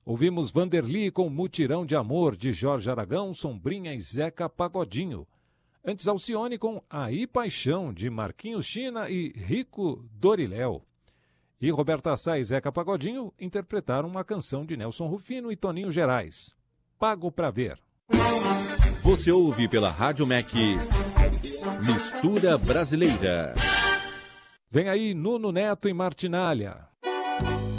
Ouvimos Vanderly com Mutirão de Amor, de Jorge Aragão, Sombrinha e Zeca Pagodinho. Antes, Alcione com Aí Paixão, de Marquinhos China e Rico Doriléu. E Roberta Sá e Zeca Pagodinho interpretaram uma canção de Nelson Rufino e Toninho Gerais, Pago Pra Ver. Você ouve pela Rádio MEC Mistura Brasileira. Vem aí Nuno Neto e Martinália.